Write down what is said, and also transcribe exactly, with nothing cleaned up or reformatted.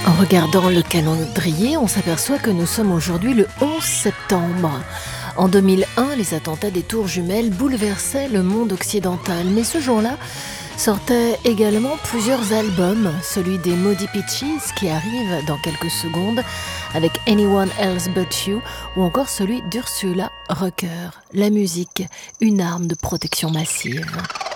En regardant le calendrier, on s'aperçoit que nous sommes aujourd'hui le onze septembre. En deux mille un, les attentats des tours jumelles bouleversaient le monde occidental. Mais ce jour-là, sortaient également plusieurs albums, celui des Maudie Peaches qui arrive dans quelques secondes avec Anyone Else But You ou encore celui d'Ursula Rucker. La musique, une arme de protection massive.